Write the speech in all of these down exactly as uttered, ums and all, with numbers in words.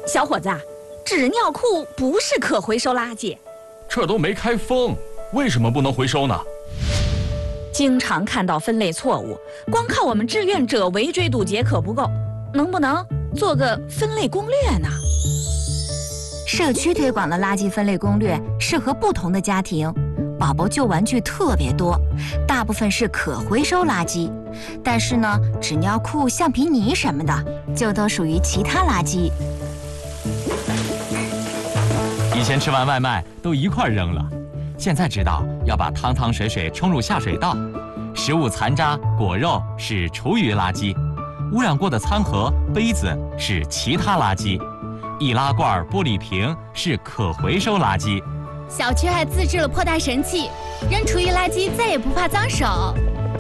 小伙子，纸尿裤不是可回收垃圾。 这都没开封，为什么不能回收呢？ 经常看到分类错误，光靠我们志愿者围追堵截可不够，能不能做个分类攻略呢？ 社区推广的垃圾分类攻略适合不同的家庭。宝宝旧玩具特别多，大部分是可回收垃圾，但是呢，纸尿裤、橡皮泥什么的就都属于其他垃圾。 以前吃完外卖都一块扔了，现在知道要把汤汤水水冲入下水道。食物残渣、果肉是厨余垃圾，污染过的餐盒、杯子是其他垃圾，易拉罐、玻璃瓶是可回收垃圾。 小区还自制了破袋神器，扔厨余垃圾再也不怕脏手。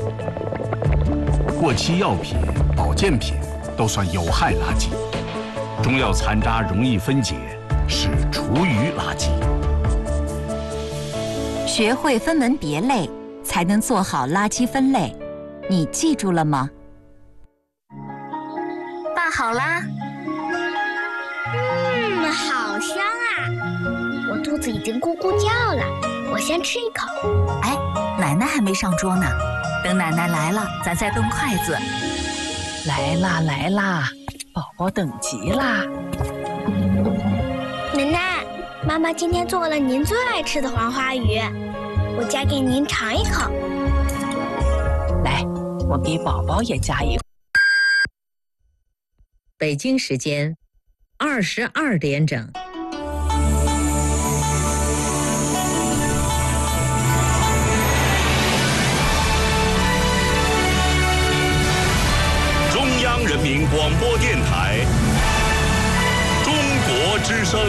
过期药品、保健品都算有害垃圾，中药残渣容易分解，是厨余垃圾。 学会分门别类，才能做好垃圾分类。你记住了吗？ 拌好啦。嗯，好香啊！我肚子已经咕咕叫了，我先吃一口。 哎，奶奶还没上桌呢，等奶奶来了，咱再动筷子。 来啦来啦，宝宝等急啦！ 奶奶，妈妈今天做了您最爱吃的黄花鱼，我夹给您尝一口。 来，我给宝宝也夹一口。 北京时间二十二点整。 中央人民广播电台中国之声。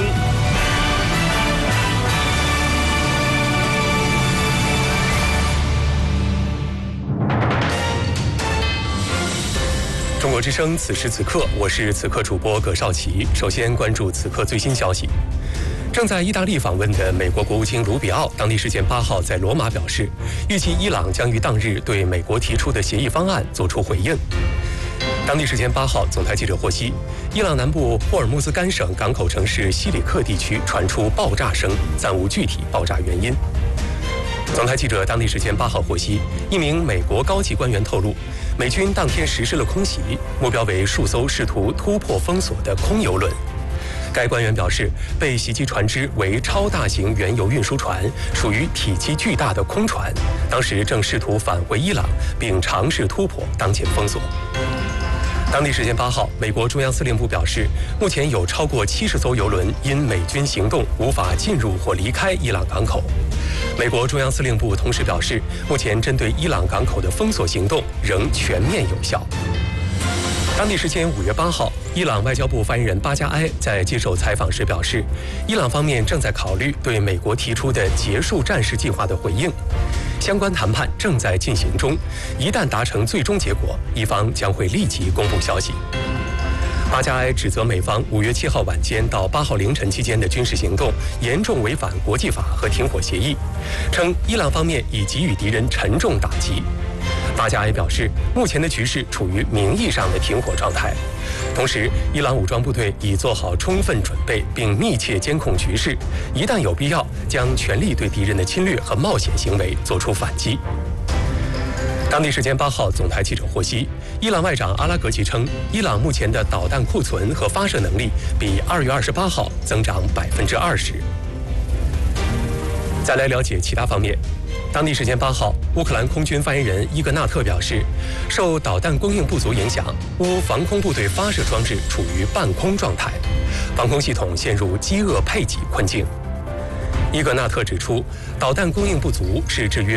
中国之声，此时此刻，我是此刻主播葛少奇。首先关注此刻最新消息。正在意大利访问的美国国务卿卢比奥，当地时间八号在罗马表示，预计伊朗将于当日对美国提出的协议方案作出回应。当地时间八号，总台记者获悉，伊朗南部霍尔木兹干省港口城市西里克地区传出爆炸声，暂无具体爆炸原因。总台记者当地时间八号获悉，一名美国高级官员透露，美军当天实施了空袭，目标为数艘试图突破封锁的空油轮。该官员表示，被袭击船只为超大型原油运输船，属于体积巨大的空船，当时正试图返回伊朗，并尝试突破当前封锁。当地时间八号，美国中央司令部表示，目前有超过七十艘油轮因美军行动无法进入或离开伊朗港口。美国中央司令部同时表示，目前针对伊朗港口的封锁行动仍全面有效。当地时间五月八号，伊朗外交部发言人巴加埃在接受采访时表示，伊朗方面正在考虑对美国提出的结束战事计划的回应，相关谈判正在进行中，一旦达成最终结果，伊方将会立即公布消息。巴加埃指责美方五月七号晚间到八号凌晨期间的军事行动严重违反国际法和停火协议，称伊朗方面已给予敌人沉重打击。巴加埃表示，目前的局势处于名义上的停火状态，同时，伊朗武装部队已做好充分准备，并密切监控局势，一旦有必要，将全力对敌人的侵略和冒险行为作出反击。当地时间八号，总台记者获悉，伊朗外长阿拉格吉称，伊朗目前的导弹库存和发射能力比二月二十八号增长百分之二十。再来了解其他方面。当地时间八号，乌克兰空军发言人伊格纳特表示，受导弹供应不足影响，乌防空部队发射装置处于半空状态，防空系统陷入饥饿配给困境。伊格纳特指出，导弹供应不足是制约